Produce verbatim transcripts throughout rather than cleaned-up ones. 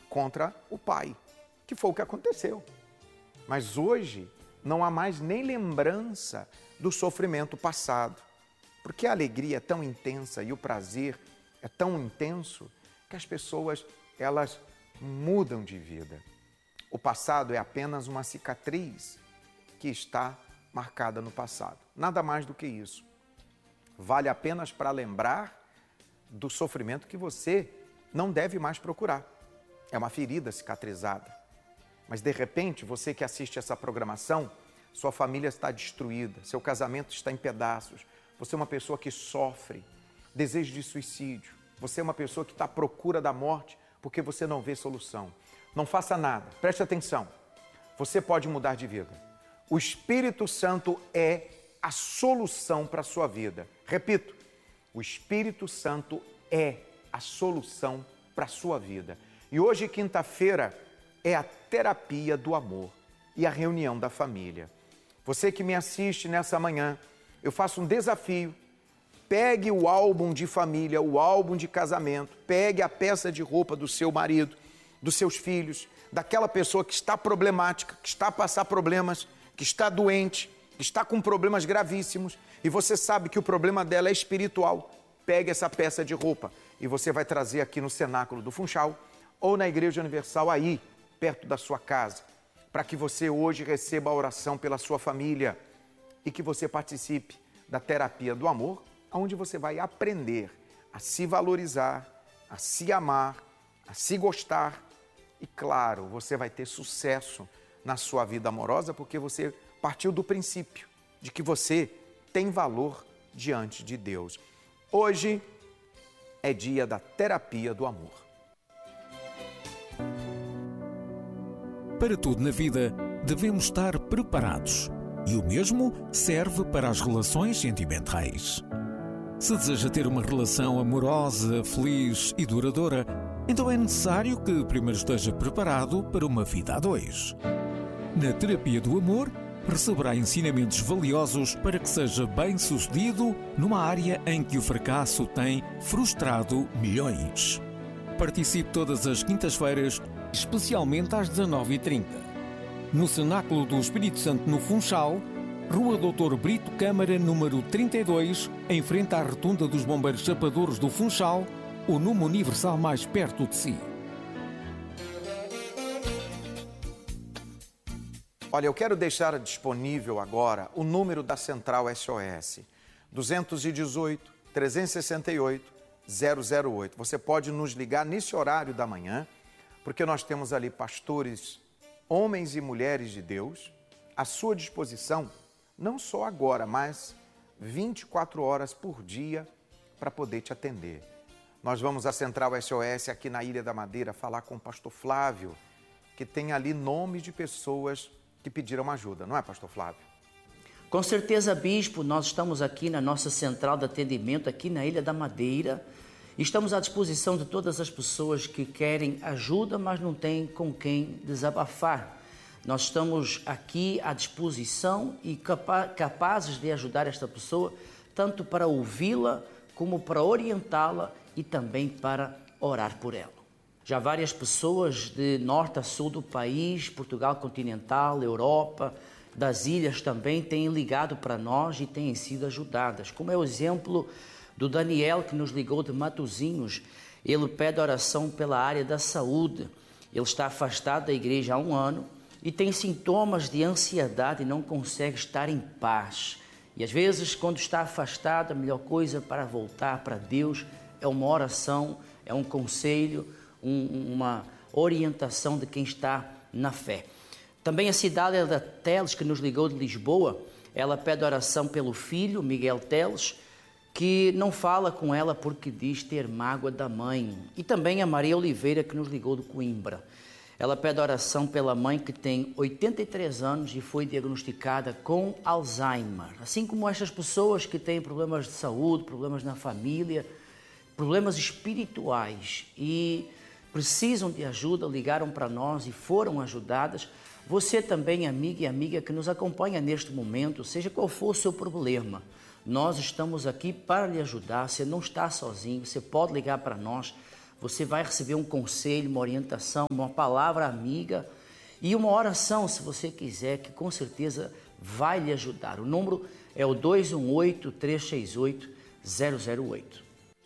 contra o pai, que foi o que aconteceu. Mas hoje não há mais nem lembrança do sofrimento passado, porque a alegria é tão intensa e o prazer é tão intenso que as pessoas, elas mudam de vida. O passado é apenas uma cicatriz que está marcada no passado. Nada mais do que isso. Vale apenas para lembrar do sofrimento que você não deve mais procurar. É uma ferida cicatrizada. Mas, de repente, você que assiste essa programação, sua família está destruída, seu casamento está em pedaços, você é uma pessoa que sofre, desejo de suicídio, você é uma pessoa que está à procura da morte porque você não vê solução. Não faça nada, preste atenção. Você pode mudar de vida. O Espírito Santo é a solução para a sua vida. Repito, o Espírito Santo é a solução para a sua vida. E hoje, quinta-feira, é a terapia do amor e a reunião da família. Você que me assiste nessa manhã, eu faço um desafio. Pegue o álbum de família, o álbum de casamento, pegue a peça de roupa do seu marido, dos seus filhos, daquela pessoa que está problemática, que está a passar problemas, que está doente, que está com problemas gravíssimos e você sabe que o problema dela é espiritual. Pegue essa peça de roupa e você vai trazer aqui no cenáculo do Funchal ou na Igreja Universal aí, perto da sua casa, para que você hoje receba a oração pela sua família e que você participe da terapia do amor, onde você vai aprender a se valorizar, a se amar, a se gostar e, claro, você vai ter sucesso na sua vida amorosa porque você partiu do princípio de que você tem valor diante de Deus. Hoje é dia da terapia do amor. Para tudo na vida, devemos estar preparados. E o mesmo serve para as relações sentimentais. Se deseja ter uma relação amorosa, feliz e duradoura, então é necessário que primeiro esteja preparado para uma vida a dois. Na terapia do amor, receberá ensinamentos valiosos para que seja bem-sucedido numa área em que o fracasso tem frustrado milhões. Participe todas as quintas-feiras, especialmente às dezanove e trinta. No Cenáculo do Espírito Santo, no Funchal, Rua doutor Brito Câmara, número trinta e dois, em frente à Rotunda dos Bombeiros Chapadores do Funchal, o número universal mais perto de si. Olha, eu quero deixar disponível agora o número da Central S O S, dois um oito, três seis oito, zero zero oito. Você pode nos ligar nesse horário da manhã, porque nós temos ali pastores, homens e mulheres de Deus, à sua disposição, não só agora, mas vinte e quatro horas por dia para poder te atender. Nós vamos à Central S O S aqui na Ilha da Madeira falar com o pastor Flávio, que tem ali nomes de pessoas que pediram ajuda, não é, pastor Flávio? Com certeza, bispo, nós estamos aqui na nossa central de atendimento, aqui na Ilha da Madeira. Estamos à disposição de todas as pessoas que querem ajuda, mas não têm com quem desabafar. Nós estamos aqui à disposição e capa- capazes de ajudar esta pessoa, tanto para ouvi-la, como para orientá-la e também para orar por ela. Já várias pessoas de norte a sul do país, Portugal continental, Europa, das ilhas também têm ligado para nós e têm sido ajudadas. Como é o exemplo do Daniel, que nos ligou de Matosinhos. Ele pede oração pela área da saúde. Ele está afastado da igreja há um ano e tem sintomas de ansiedade e não consegue estar em paz. E às vezes, quando está afastado, a melhor coisa para voltar para Deus é uma oração, é um conselho, um, uma orientação de quem está na fé. Também a Cidália da Teles, que nos ligou de Lisboa, ela pede oração pelo filho, Miguel Teles, que não fala com ela porque diz ter mágoa da mãe. E também a Maria Oliveira, que nos ligou de Coimbra. Ela pede oração pela mãe que tem oitenta e três anos e foi diagnosticada com Alzheimer. Assim como estas pessoas que têm problemas de saúde, problemas na família, problemas espirituais e precisam de ajuda, ligaram para nós e foram ajudadas. Você também, amiga e amiga que nos acompanha neste momento, seja qual for o seu problema, nós estamos aqui para lhe ajudar. Você não está sozinho, você pode ligar para nós. você vai receber um conselho, uma orientação, uma palavra amiga e uma oração, se você quiser, que com certeza vai lhe ajudar. O número é o dois um oito, três seis oito, zero zero oito.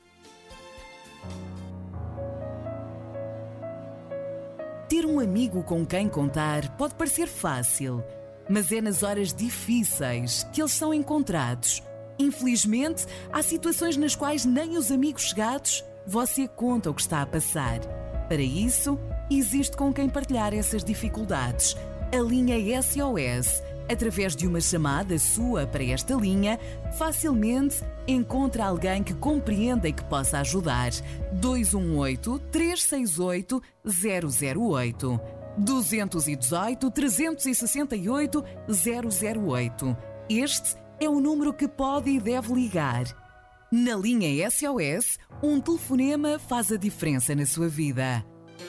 Ter um amigo com quem contar pode parecer fácil, mas é nas horas difíceis que eles são encontrados. Infelizmente, há situações nas quais nem os amigos chegados você conta o que está a passar. Para isso, existe com quem partilhar essas dificuldades. A linha S O S. Através de uma chamada sua para esta linha, facilmente encontra alguém que compreenda e que possa ajudar. dois um oito, três seis oito, zero zero oito. dois um oito, três seis oito, zero zero oito. Este é o número que pode e deve ligar. Na linha S O S, um telefonema faz a diferença na sua vida.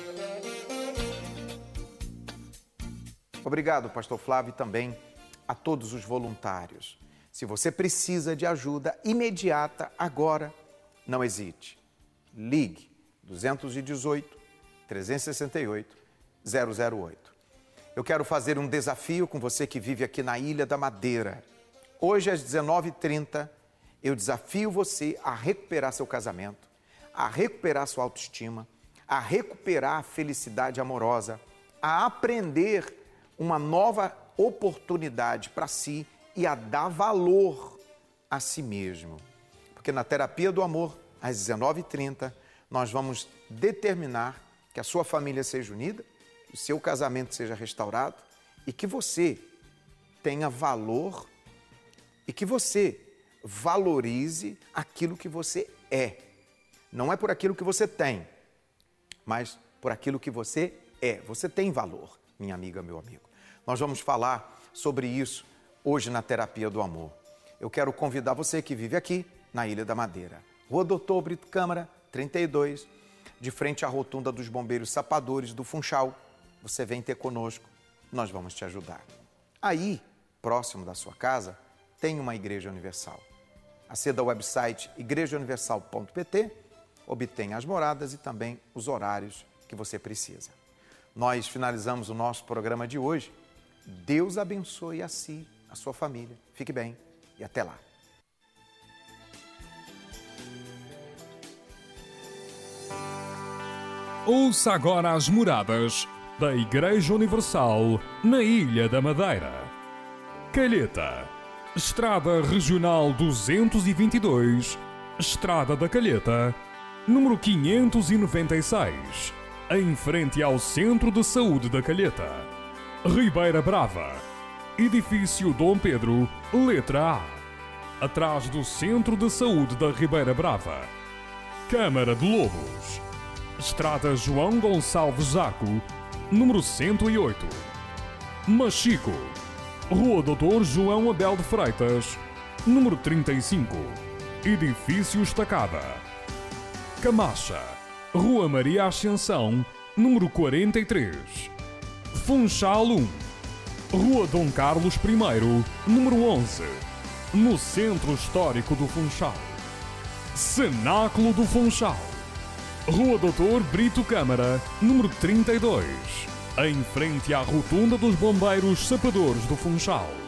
Obrigado, pastor Flávio, e também a todos os voluntários. Se você precisa de ajuda imediata agora, não hesite. Ligue dois um oito, três seis oito, zero zero oito. Eu quero fazer um desafio com você que vive aqui na Ilha da Madeira. Hoje, às dezenove e trinta, eu desafio você a recuperar seu casamento, a recuperar sua autoestima, a recuperar a felicidade amorosa, a aprender uma nova oportunidade para si e a dar valor a si mesmo. Porque na terapia do amor, às dezenove e trinta, nós vamos determinar que a sua família seja unida, que o seu casamento seja restaurado e que você tenha valor e que você valorize aquilo que você é. Não é por aquilo que você tem, mas por aquilo que você é. Você tem valor, minha amiga, meu amigo. Nós vamos falar sobre isso hoje na Terapia do Amor. Eu quero convidar você que vive aqui na Ilha da Madeira. Rua Doutor Brito Câmara, trinta e dois, de frente à rotunda dos Bombeiros Sapadores do Funchal. Você vem ter conosco, nós vamos te ajudar. Aí, próximo da sua casa, tem uma Igreja Universal. Aceda ao website igreja universal ponto p t, obtenha as moradas e também os horários que você precisa. Nós finalizamos o nosso programa de hoje. Deus abençoe a si, a sua família. Fique bem e até lá. Ouça agora as moradas da Igreja Universal na Ilha da Madeira. Calheta, Estrada Regional duzentos e vinte e dois, Estrada da Calheta, número quinhentos e noventa e seis, em frente ao Centro de Saúde da Calheta. Ribeira Brava, Edifício Dom Pedro, letra A, atrás do Centro de Saúde da Ribeira Brava. Câmara de Lobos, Estrada João Gonçalves Zaco, número cento e oito. Machico, Rua Doutor João Abel de Freitas, número trinta e cinco, Edifício Estacada. Camacha, Rua Maria Ascensão, número quarenta e três. Funchal um, Rua Dom Carlos I, número onze, no Centro Histórico do Funchal. Cenáculo do Funchal, Rua Doutor Brito Câmara, número trinta e dois, em frente à rotunda dos Bombeiros Sapadores do Funchal.